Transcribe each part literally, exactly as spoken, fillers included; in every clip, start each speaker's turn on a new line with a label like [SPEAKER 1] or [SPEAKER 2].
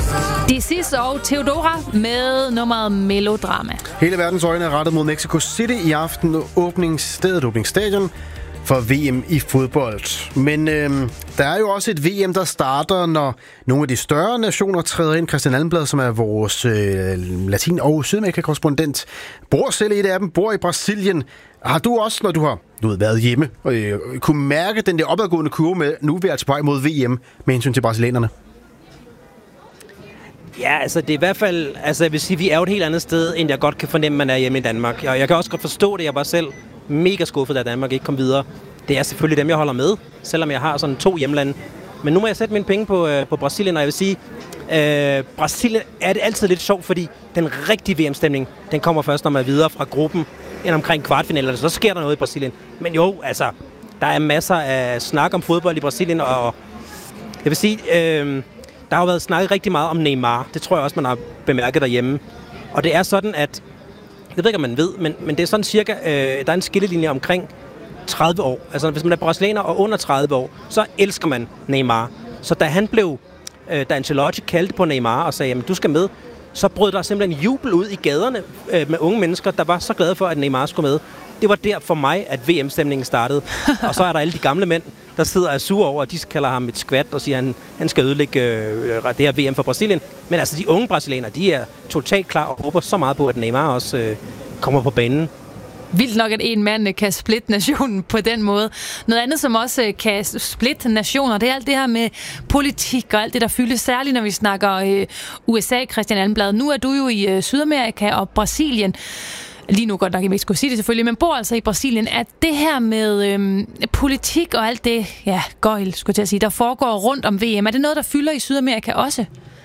[SPEAKER 1] De sidste og Theodora med nummeret Melodrama.
[SPEAKER 2] Hele verdens øjne er rettet mod Mexico City i aften, åbningsstedet, åbningsstadion for V M i fodbold. Men øhm, der er jo også et V M, der starter, når nogle af de større nationer træder ind. Christian Almblad, som er vores øh, latin- og sydamerika-korrespondent, bor selv i et af dem, bor i Brasilien. Har du også, når du har du ved, været hjemme, øh, kunne mærke den der opadgående kurve med, nu er vi på vej mod V M med hensyn til brasilianerne?
[SPEAKER 3] Ja, altså det er i hvert fald, altså jeg vil sige, vi er jo et helt andet sted, end jeg godt kan fornemme, man er hjemme i Danmark. Og jeg kan også godt forstå det, jeg var selv mega skuffet, da Danmark ikke kom videre. Det er selvfølgelig dem, jeg holder med, selvom jeg har sådan to hjemlande. Men nu må jeg sætte mine penge på, øh, på Brasilien, og jeg vil sige, øh, Brasilien er det altid lidt sjovt, fordi den rigtige V M-stemning, den kommer først, når man er videre fra gruppen, end omkring kvartfinalerne, så sker der noget i Brasilien. Men jo, altså, der er masser af snak om fodbold i Brasilien, og jeg vil sige, øh, der har jo været snakket rigtig meget om Neymar. Det tror jeg også, man har bemærket derhjemme. Og det er sådan, at, jeg ved ikke, om man ved, men, men det er sådan cirka, øh, der er en skillelinje omkring tredive år. Altså, hvis man er brasilianer og under tredive år, så elsker man Neymar. Så da han blev, øh, da Ancelotti kaldte på Neymar og sagde, jamen, du skal med, så brød der simpelthen jubel ud i gaderne øh, med unge mennesker, der var så glade for, at Neymar skulle med. Det var der for mig, at V M-stemningen startede. Og så er der alle de gamle mænd, der sidder og er sure over, og de kalder ham et skvat og siger, at han, han skal ødelægge øh, det her V M for Brasilien. Men altså, de unge brasilianere, de er totalt klar og håber så meget på, at Neymar også øh, kommer på banen.
[SPEAKER 1] Vildt nok, at en mand kan splitte nationen på den måde. Noget andet, som også kan splitte nationer, det er alt det her med politik og alt det, der fyldes, særligt når vi snakker øh, U S A, Christian Almblad. Nu er du jo i øh, Sydamerika og Brasilien. Lige nu godt nok i Mexico City selvfølgelig, men bor altså i Brasilien. Er det her med øhm, politik og alt det, ja, gøjl, skulle jeg til at sige, der foregår rundt om V M, er det noget, der fylder i Sydamerika også?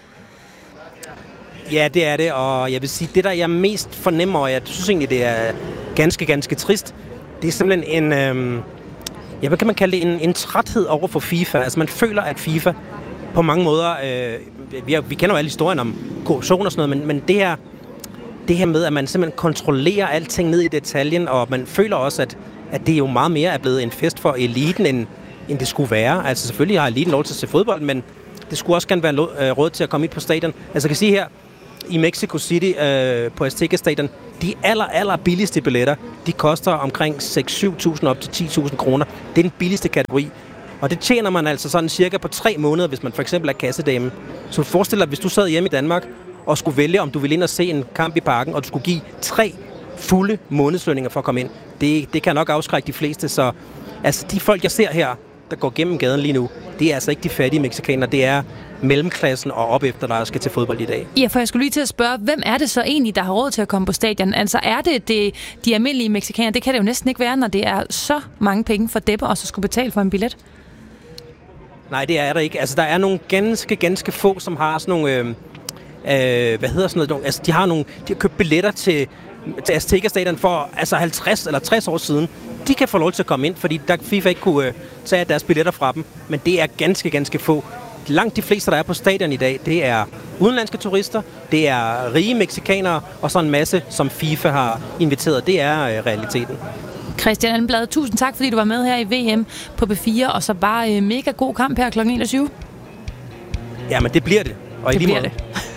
[SPEAKER 3] Ja, det er det, og jeg vil sige, det der jeg mest fornemmer, og jeg synes egentlig, det er ganske, ganske trist, det er simpelthen en, øhm, ja, hvad kan man kalde det, en, en træthed over for FIFA. Altså man føler, at FIFA på mange måder, øh, vi, vi kender jo alle historien om korruption og sådan noget, men, men det her, det her med, at man simpelthen kontrollerer alting ned i detaljen, og man føler også, at, at det jo meget mere er blevet en fest for eliten, end, end det skulle være. Altså selvfølgelig har eliten lov til at se fodbold, men det skulle også gerne være råd til at komme ind på stadion. Altså jeg kan sige her, i Mexico City øh, på Azteca-stadion, de aller, aller billigste billetter, de koster omkring seks til syv tusind op til ti tusind kroner. Det er den billigste kategori. Og det tjener man altså sådan cirka på tre måneder, hvis man for eksempel er kassedame. Så forestil dig, hvis du sad hjemme i Danmark og skulle vælge, om du ville ind og se en kamp i parken, og du skulle give tre fulde månedslønninger for at komme ind. Det, det kan nok afskrække de fleste. Så altså, de folk, jeg ser her, der går gennem gaden lige nu, det er altså ikke de fattige mexikanere, det er mellemklassen og op efter, der skal til fodbold i dag.
[SPEAKER 1] Ja, for jeg skulle lige til at spørge, hvem er det så egentlig, der har råd til at komme på stadion? Altså er det, det de almindelige mexikanere? Det kan det jo næsten ikke være, når det er så mange penge for depper, og så skulle betale for en billet.
[SPEAKER 3] Nej, det er der ikke. Altså der er nogle ganske, ganske få, som har sådan nogle, øh, øh, hvad hedder sådan noget, altså de har nogle, de har købt billetter til, til Azteca-stadion for altså halvtreds eller tres år siden. De kan få lov til at komme ind, fordi der FIFA ikke kunne øh, tage deres billetter fra dem, men det er ganske, ganske få. Langt de fleste, der er på stadion i dag, det er udenlandske turister, det er rige mexikanere, og så en masse, som FIFA har inviteret. Det er øh, realiteten.
[SPEAKER 1] Christian Almblad, tusind tak, fordi du var med her i V M på B fire, og så bare øh, mega god kamp her klokken enogtyve.
[SPEAKER 3] Jamen, det bliver det. Og
[SPEAKER 1] det
[SPEAKER 3] i lige
[SPEAKER 1] bliver
[SPEAKER 3] måde.
[SPEAKER 1] det.